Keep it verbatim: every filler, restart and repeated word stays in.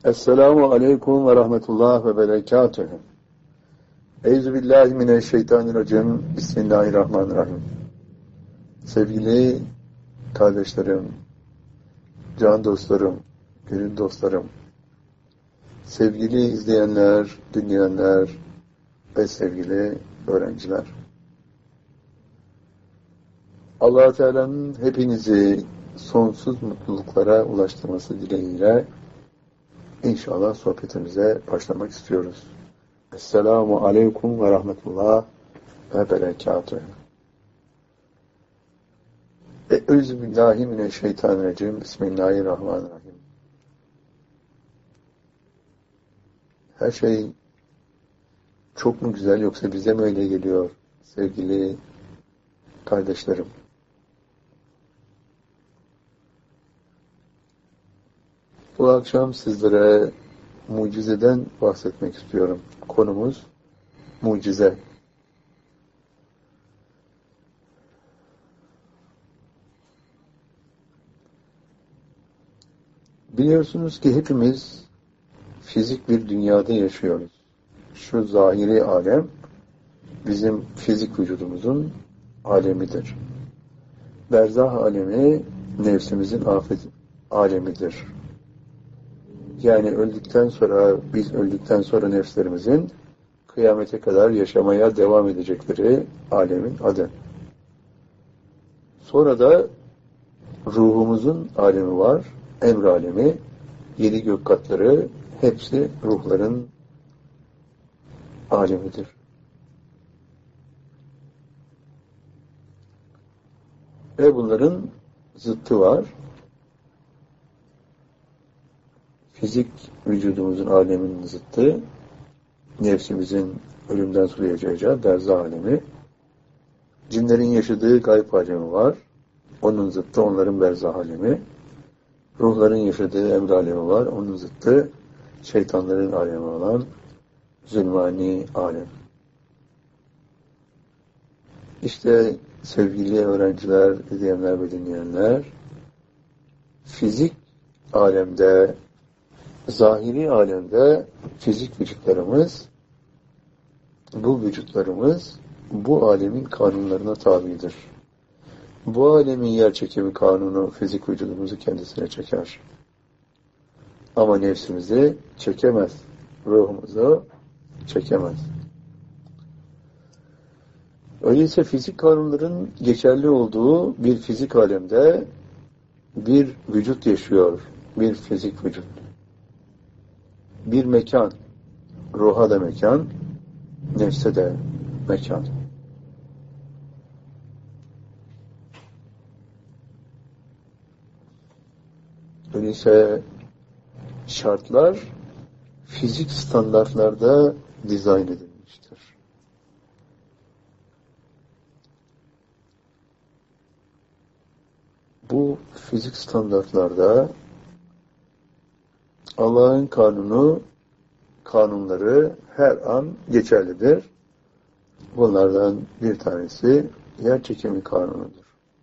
Esselamu aleyküm ve rahmetullah ve berekatühü. Euzubillahimineşşeytanirracim. Bismillahirrahmanirrahim. Sevgili kardeşlerim, can dostlarım, gönül dostlarım, sevgili izleyenler, dinleyenler ve sevgili öğrenciler. Allah-u Teala'nın hepinizi sonsuz mutluluklara ulaştırması dileğiyle İnşallah sohbetimize başlamak istiyoruz. Esselamu aleyküm ve rahmetullah ve berekatühü. Euzubillahimineşşeytanirracim. Bismillahirrahmanirrahim. Her şey çok mu güzel yoksa bize mi öyle geliyor sevgili kardeşlerim? Bu akşam sizlere mucizeden bahsetmek istiyorum. Konumuz mucize. Biliyorsunuz ki hepimiz fizik bir dünyada yaşıyoruz. Şu zahiri alem bizim fizik vücudumuzun alemidir. Berzah alemi nefsimizin afet alemidir. Yani öldükten sonra, biz öldükten sonra nefslerimizin kıyamete kadar yaşamaya devam edecekleri alemin adı. Sonra da ruhumuzun alemi var, emr alemi, yedi gök katları, hepsi ruhların alemidir. Ve bunların zıttı var. Fizik vücudumuzun aleminin zıttı, nefsimizin ölümden sonra yaşayacağı berzah alemi. Cinlerin yaşadığı gayb alemi var. Onun zıttı onların berzah alemi. Ruhların yaşadığı emr alemi var. Onun zıttı şeytanların alemi olan zulmani alem. İşte sevgili öğrenciler, izleyenler ve dinleyenler, fizik alemde, zahiri alemde fizik vücutlarımız, bu vücutlarımız bu alemin kanunlarına tabidir. Bu alemin yer çekimi kanunu fizik vücudumuzu kendisine çeker. Ama nefsimizi çekemez. Ruhumuzu çekemez. Öyleyse fizik kanunların geçerli olduğu bir fizik alemde bir vücut yaşıyor. Bir fizik vücut. Bir mekan, ruha da mekan, nefse de mekan. Öyleyse şartlar fizik standartlarda dizayn edilmiştir. Bu fizik standartlarda Allah'ın kanunu, kanunları her an geçerlidir. Bunlardan bir tanesi yer çekimi kanunudur.